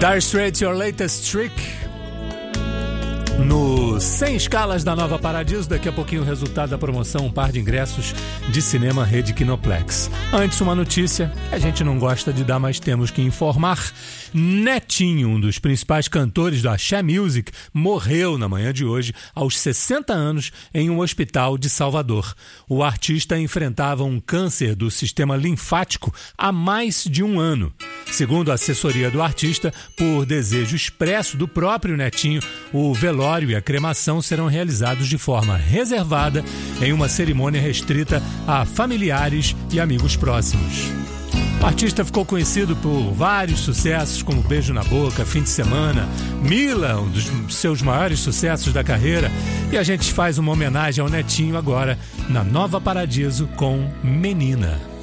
Dire Straits, Your Latest Trick. No 100 escalas da Nova Paradiso, daqui a pouquinho o resultado da promoção, um par de ingressos de cinema Rede Kinoplex. Antes, uma notícia que a gente não gosta de dar, mas temos que informar. Netinho, um dos principais cantores do Axé Music, morreu na manhã de hoje, aos 60 anos, em um hospital de Salvador. O artista enfrentava um câncer do sistema linfático há mais de um ano. Segundo a assessoria do artista, por desejo expresso do próprio Netinho, o velório e a cremação serão realizados de forma reservada em uma cerimônia restrita a familiares e amigos próximos. O artista ficou conhecido por vários sucessos, como Beijo na Boca, Fim de Semana, Mila, um dos seus maiores sucessos da carreira. E a gente faz uma homenagem ao Netinho agora, na Nova Paradiso, com Menina.